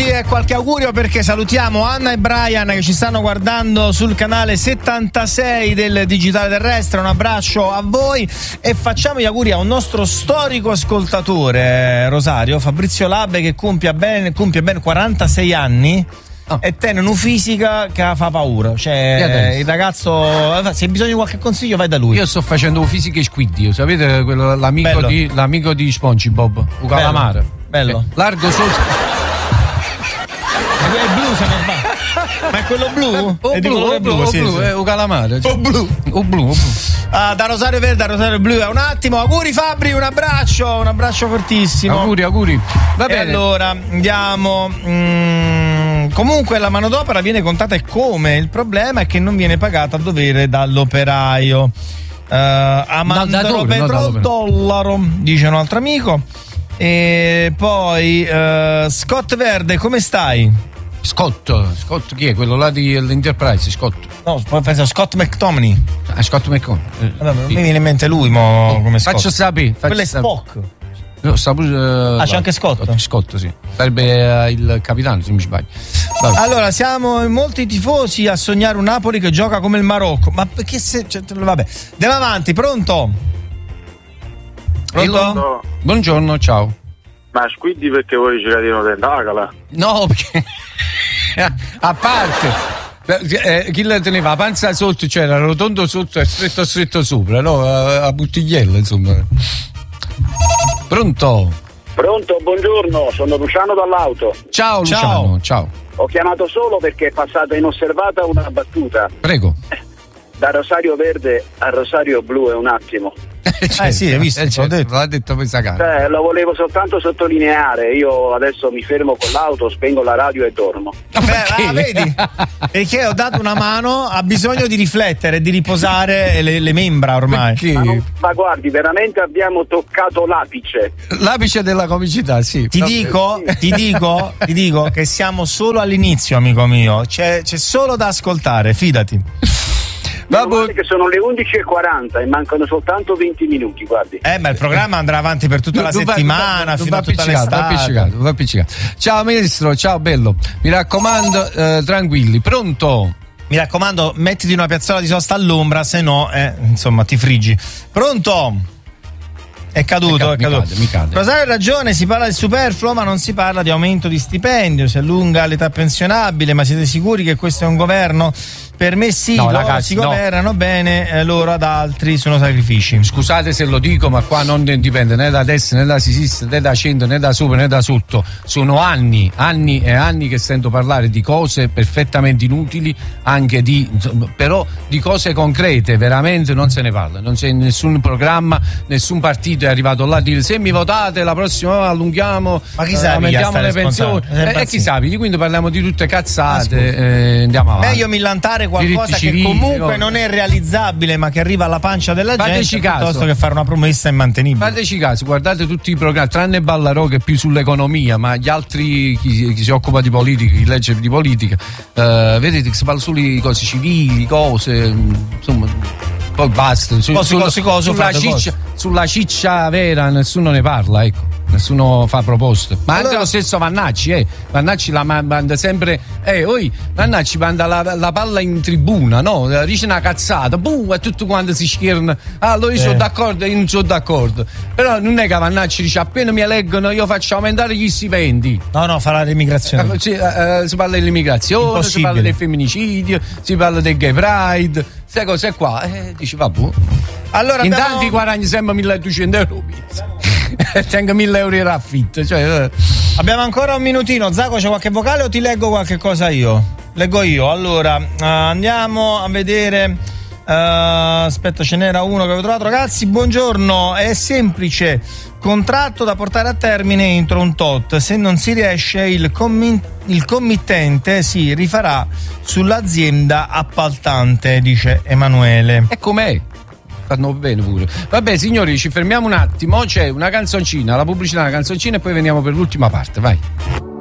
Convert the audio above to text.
saluti e qualche augurio, perché salutiamo Anna e Brian che ci stanno guardando sul canale 76 del Digitale Terrestre. Un abbraccio a voi e facciamo gli auguri a un nostro storico ascoltatore, Rosario, Fabrizio Labbe, che compie ben 46 anni. E tiene una fisica che fa paura. Cioè, il ragazzo, se hai bisogno di qualche consiglio, vai da lui. Io sto facendo fisica e squiddi, sapete, quello, l'amico di SpongeBob, un calamaro. Bello. Largo solo. È blu, se non sbaglio. Ma è quello blu? È di colore blu, sì. È un calamaro. O blu. Da Rosario Verde a Rosario Blu. Un attimo, auguri Fabri, un abbraccio fortissimo. Auguri. Va bene. Allora, andiamo. Comunque la manodopera viene contata e come? Il problema è che non viene pagata a dovere dall'operaio. Amandro $, dice un altro amico. E poi Scott Verde, come stai? Scott chi è? Quello là dell'Enterprise, Scott. No, penso Scott McTominay. Scott McTominay. Allora, mi viene in mente lui, come Scott. Faccio sapere. Quello è Spock. No, c'è anche Scott. Scott, sì. Sarebbe il capitano, se non mi sbaglio. Vabbè. Allora, siamo molti tifosi a sognare un Napoli che gioca come il Marocco. Ma perché vabbè. Andiamo avanti, pronto? Buongiorno, ciao. Ma squiddi perché vuoi girare di una tentacala? No, perché a parte chi la teneva la panza sotto, cioè era rotondo sotto e stretto sopra, no? A bottigliella, insomma. Pronto, buongiorno, sono Luciano dall'auto. Ciao Luciano, ciao. Ho chiamato solo perché è passata inosservata una battuta. Prego. Da Rosario Verde a Rosario Blu è un attimo. Sì, hai visto? L'ha detto per sacare. Lo volevo soltanto sottolineare. Io adesso mi fermo con l'auto, spengo la radio e dormo. Vedi? Perché ho dato una mano, ha bisogno di riflettere, di riposare le membra ormai. Ma guardi, veramente abbiamo toccato l'apice della comicità, sì. Ti dico che siamo solo all'inizio, amico mio. C'è solo da ascoltare, fidati. Che sono le 11:40 e mancano soltanto 20 minuti, guardi. Ma il programma andrà avanti per tutta la settimana, fino a tutta l'estate. Va appiccicato. Ciao Ministro, ciao bello. Mi raccomando, tranquilli. Pronto? Mi raccomando, mettiti una piazzola di sosta all'ombra, se no, insomma, ti friggi. Pronto? È caduto. Mi cade. Rosario ha ragione, si parla del superfluo, ma non si parla di aumento di stipendio, si allunga l'età pensionabile, ma siete sicuri che questo è un governo? Per me sì, si governano bene, loro ad altri sono sacrifici. Scusate se lo dico, ma qua non dipende né da destra né da sinistra né da centro né da sopra né da sotto. Sono anni e anni che sento parlare di cose perfettamente inutili, anche però di cose concrete veramente non se ne parla. Non c'è nessun programma, nessun partito è arrivato là a dire: se mi votate la prossima volta allunghiamo, aumentiamo le pensioni. E chi sa, quindi parliamo di tutte cazzate, andiamo avanti. Meglio millantare qualcosa che comunque non è realizzabile, ma che arriva alla pancia della gente, piuttosto che fare una promessa immantenibile. Fateci caso, guardate tutti i programmi, tranne Ballarò che è più sull'economia, ma gli altri, chi si occupa di politica, chi legge di politica, vedete che si parla solo di cose civili, cose, insomma, poi basta. Sulla ciccia vera nessuno ne parla, ecco. Nessuno fa proposte, ma anche lo stesso Vannacci la manda sempre, Vannacci manda la palla in tribuna, no? Dice una cazzata, e tutto quanto si schierano. Allora io sono d'accordo e io non sono d'accordo, però non è che Vannacci dice: appena mi eleggono io faccio aumentare gli stipendi. No, farà l'immigrazione. Si parla dell'immigrazione, si parla del femminicidio, si parla del gay pride, queste cose qua, dici vabbè. Allora intanto guadagni sempre 1.200 euro. Tengo 1.000 euro in raffitto, cioè. Abbiamo ancora un minutino. Zacco, c'è qualche vocale o ti leggo qualche cosa io? Leggo io. Allora, andiamo a vedere. Aspetta, ce n'era uno che avevo trovato. Ragazzi, buongiorno. È semplice: contratto da portare a termine entro un tot. Se non si riesce, il committente si rifarà sull'azienda appaltante, dice Emanuele. E com'è? Fanno bene pure. Vabbè signori, ci fermiamo un attimo, c'è una canzoncina, la pubblicità, una canzoncina e poi veniamo per l'ultima parte, vai.